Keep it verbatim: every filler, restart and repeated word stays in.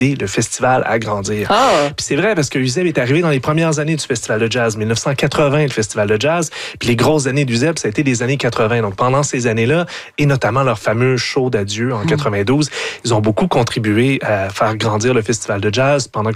le festival à grandir. Ah. Puis c'est vrai parce que U Z E B est arrivé dans les premières années du Festival de jazz, dix-neuf cent quatre-vingts, le Festival de jazz. Puis les grosses années d'U Z E B, ça a été les années quatre-vingts. Donc pendant ces années-là, et notamment leur fameux show d'adieu en quatre-vingt-douze, ils ont beaucoup contribué à faire grandir le Festival de jazz pendant